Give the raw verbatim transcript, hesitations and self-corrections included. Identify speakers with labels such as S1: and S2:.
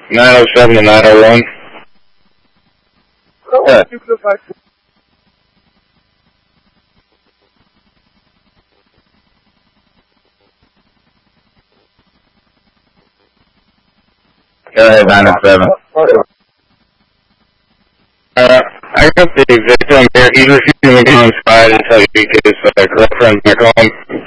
S1: nine oh seven to nine oh one.
S2: Yeah.
S1: Go ahead, nine oh seven. Uh, I got the victim here. He's refusing to go inside until he gets his uh, girlfriend back home.